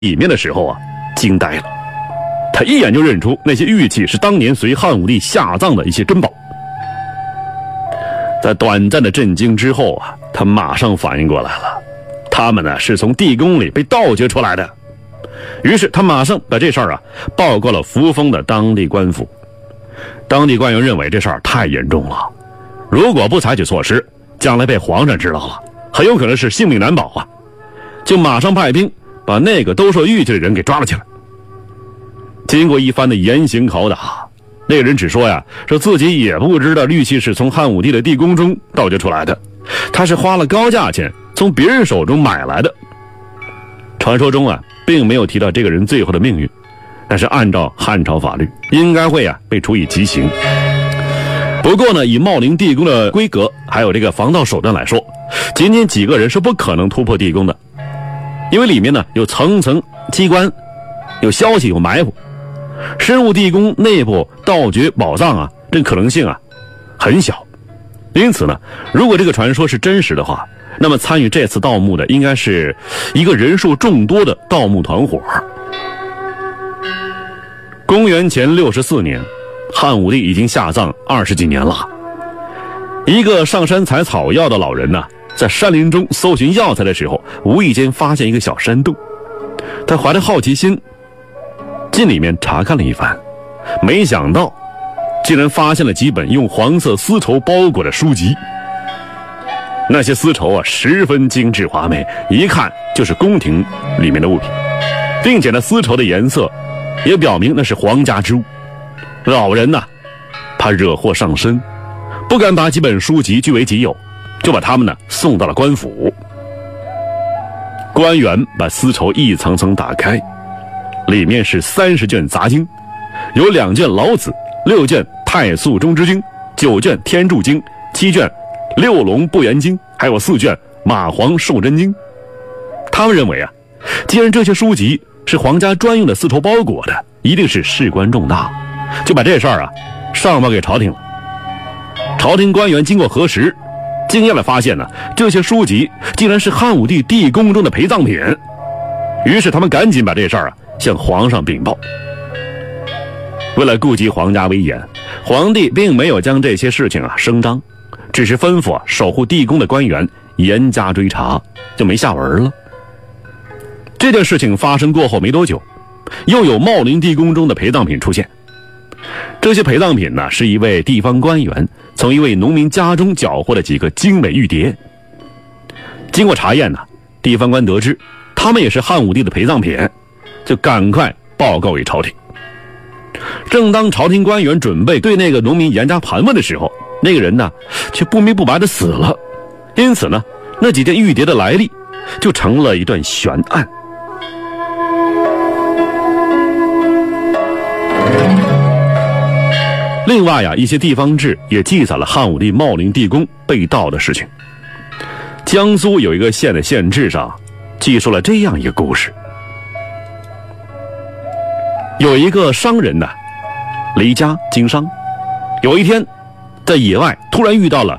里面的时候啊，惊呆了。他一眼就认出那些玉器是当年随汉武帝下葬的一些珍宝。在短暂的震惊之后啊，他马上反应过来了，他们呢是从地宫里被盗掘出来的。于是他马上把这事儿啊报告了扶风的当地官府。当地官员认为这事儿太严重了，如果不采取措施，将来被皇上知道了，很有可能是性命难保啊，就马上派兵把那个兜售玉器的人给抓了起来。经过一番的严刑拷打，那个人只说自己也不知道玉器是从汉武帝的地宫中盗掘出来的，他是花了高价钱从别人手中买来的。传说中并没有提到这个人最后的命运，但是按照汉朝法律，应该会被处以极刑。不过呢，以茂陵地宫的规格还有这个防盗手段来说，仅仅几个人是不可能突破地宫的，因为里面呢有层层机关，有消息，有埋伏。深入地宫内部盗掘宝藏这可能性很小。因此呢，如果这个传说是真实的话，那么参与这次盗墓的应该是一个人数众多的盗墓团伙。公元前64年，汉武帝已经下葬20几年了。一个上山采草药的老人呢，在山林中搜寻药材的时候，无意间发现一个小山洞。他怀着好奇心进里面查看了一番，没想到竟然发现了几本用黄色丝绸包裹的书籍。那些丝绸十分精致华美，一看就是宫廷里面的物品，并且呢丝绸的颜色也表明那是皇家之物。老人呢怕惹祸上身，不敢把几本书籍据为己有，就把他们呢送到了官府。官员把丝绸一层层打开，里面是30卷杂经，有2卷老子，6卷太素中之经，9卷天柱经，7卷六龙不言经，还有4卷马黄寿真经。他们认为既然这些书籍是皇家专用的丝绸包裹的，一定是事关重大，就把这事儿上报给朝廷了。朝廷官员经过核实，惊讶地发现这些书籍竟然是汉武帝地宫中的陪葬品。于是他们赶紧把这事儿向皇上禀报。为了顾及皇家威严，皇帝并没有将这些事情声张，只是吩咐守护地宫的官员严加追查，就没下文了。这件事情发生过后没多久，又有茂陵地宫中的陪葬品出现。这些陪葬品呢，是一位地方官员从一位农民家中缴获了几个精美玉碟。经过查验地方官得知他们也是汉武帝的陪葬品，就赶快报告给朝廷。正当朝廷官员准备对那个农民严加盘问的时候，那个人呢却不明不白的死了。因此呢，那几件玉碟的来历就成了一段悬案。另外一些地方志也记载了汉武帝茂陵地宫被盗的事情。江苏有一个县的县志上记述了这样一个故事。有一个商人离家经商，有一天在野外突然遇到了